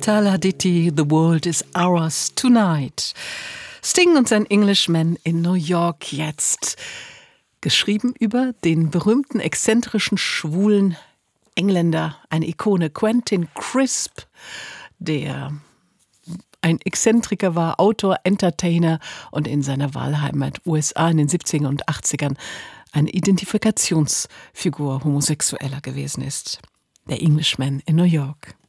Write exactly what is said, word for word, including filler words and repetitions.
Tala Diti, The World is Ours Tonight. Sting und sein Englishman in New York jetzt. Geschrieben über den berühmten, exzentrischen, schwulen Engländer, eine Ikone, Quentin Crisp, der ein Exzentriker war, Autor, Entertainer und in seiner Wahlheimat U S A in den siebzigern und achtzigern eine Identifikationsfigur Homosexueller gewesen ist. Der Englishman in New York.